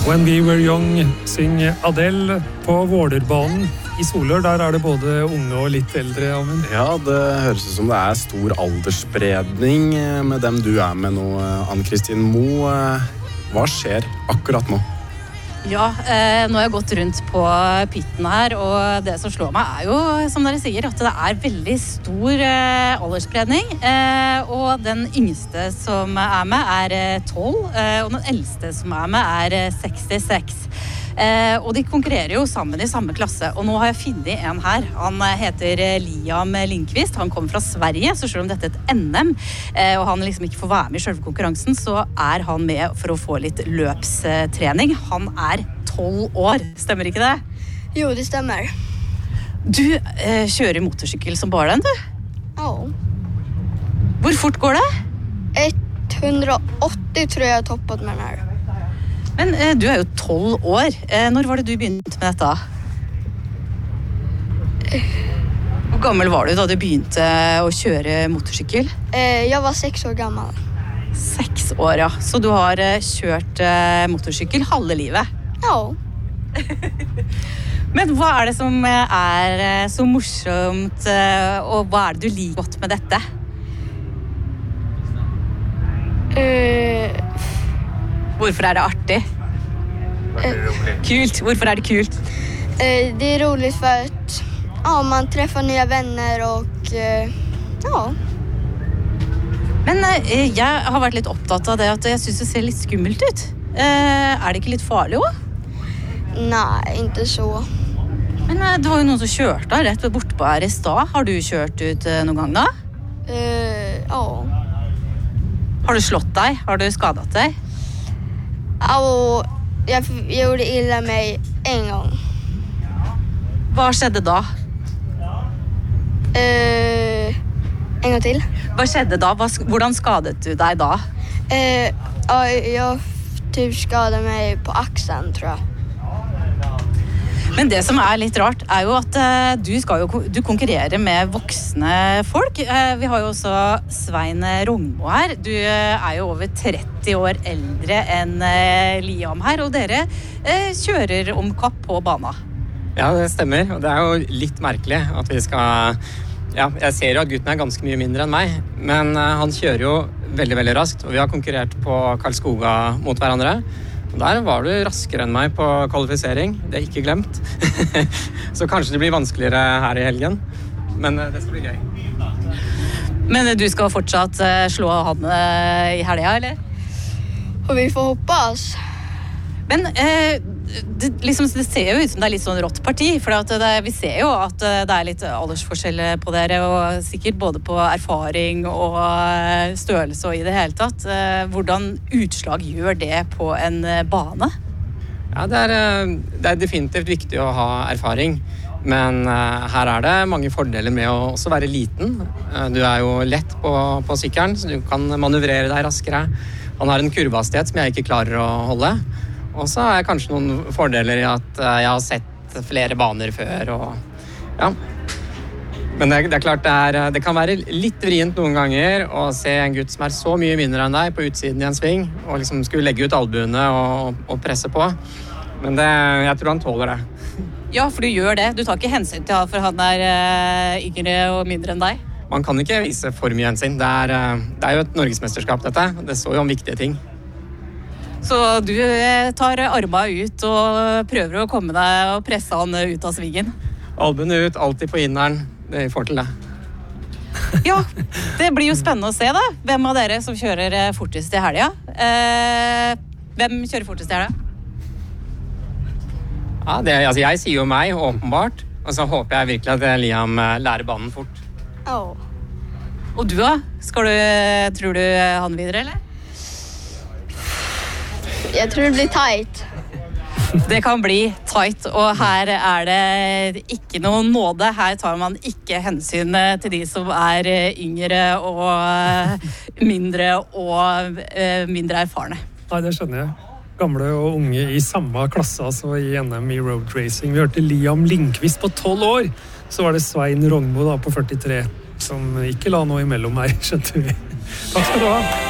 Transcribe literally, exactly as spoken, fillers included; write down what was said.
When We Were Young synger Adele på Vålerbanen i Solør. Der er det både unge og litt eldre, Amund. Ja, det høres ut som det er stor aldersspredning med dem du er med nå, Ann-Kristin Moe. Hva skjer akkurat nå? Ja, eh, nå har jeg gått rundt på pitten her, og det som slår meg er jo, som dere sier, at det er veldig stor eh, aldersspredning. Eh, og den yngste som er med er tolv, eh, og den eldste som er med er sekstiseks. Eh, og de konkurrerer jo sammen i samme klasse, og nå har jeg funnet en her. Han heter Liam Lindqvist, han kommer fra Sverige, så selv om dette er et N M, eh, og han liksom ikke får være med i selve konkurransen, så er han med for å få litt løpstrening. Han er tolv år, stemmer ikke det? Jo, det stemmer. Du eh, kjører motorsykkel som bare den, du? Ja. Hvor fort går det? etthundraåttio tror jeg har toppet med den her. Men eh, du er jo tolv år. Eh, når var det du begynte med dette? Hvor gammel var du da du begynte å kjøre motorsykkel? Eh, jeg var seks år gammel. Seks år, ja. Så du har eh, kjørt eh, motorsykkel halve livet? Ja. Men hva er det som er eh, så morsomt, eh, og hva er det du liker godt med dette? Eh... Hvorfor er det artig? Kult. Hvorfor er det kult? Det är roligt för att ja, man träffar nya vänner och ja. Men jeg har vært litt opptatt av det at jeg synes det ser litt skummelt ut. Er det ikke litt farlig også? Nej, inte så. Men det var jo noen som kjørte rett bortpå her i stad. Har du kjørt ut noen gang da? Uh, ja. Har du slått deg? Har du skadet deg? Ja, jag gjorde illa mig en gång. Hva skjedde da? Uh, en gang til. Hva skjedde da? Hva, hvordan skadet du deg da? Uh, ja, jag typ skadade mig på axeln, tror jeg. Men det som er litt rart er jo at uh, du, skal jo, du konkurrerer med voksne folk. Uh, vi har jo også Svein Rongmo her. Du uh, er jo over tretti år eldre enn uh, Liam her, og dere uh, kjører om kapp på bana. Ja, det stemmer, og det er jo litt merkelig at vi skal... Ja, jeg ser jo at gutten er ganske mye mindre enn meg, men uh, han kjører jo veldig, veldig raskt, og vi har konkurrert på Karlskoga mot hverandre. Der var du raskere enn meg på kvalifisering. Det er ikke glemt. Så kanskje det blir vanskeligere her i helgen. Men det skal bli gøy. Men du skal fortsatt slå han i helga, eller? Og vi får hoppas. Men eh, det, liksom, det ser jo ut som det er litt sånn rått parti, for at det, vi ser jo at det er litt aldersforskjell på dere, og sikkert både på erfaring og størrelse og i det hele tatt. Hvordan utslag gjør det på en bane? Ja, det er, det er definitivt viktig å ha erfaring, men her er det mange fordeler med å også være liten. Du er jo lett på, på sykkelen, så du kan manøvrere deg raskere. Han har en kurvehastighet som jeg ikke klarer å holde. Og så er det kanskje noen fordeler i at jeg har sett flere baner før. Og, ja. Men det, det er klart det, er, det kan være litt vrient noen ganger å se en gutt som er så mye mindre enn deg på utsiden i en sving, og liksom skulle legge ut albuene og, og presse på. Men det, jeg tror han tåler det. Ja, for du gjør det. Du tar ikke hensyn til han, for han er uh, yngre og mindre enn deg. Man kan ikke vise for mye hensyn. Det er, det er jo et norgesmesterskap dette. Det står jo om viktige ting. Så du tar armene ut og prøver å komme deg og presse han ut av svingen? Albuen ut, alltid på inneren. Det får til det. Ja, det blir jo spennende å se da. Hvem av dere som kjører fortest i helga? Eh, hvem kjører fortest i helga? Ja, det, altså jeg sier jo meg, åpenbart. Og så håper jeg virkelig at Liam lærer banen fort. Ja. Og du da? Skal du, tror du han videre, eller? Jeg tror det blir tight. Det kan bli tight, og her er det ikke noen nåde. Her tar man ikke hensyn til de som er yngre og mindre og mindre erfarne. Nei, det skjønner jeg. Gamle og unge i samme klasse, altså i N M i road racing. Vi hørte Liam Lindqvist på tolv år. Så var det Svein Rongmo da på førtitre, som ikke la noe imellom her, skjønte vi. Takk skal du ha.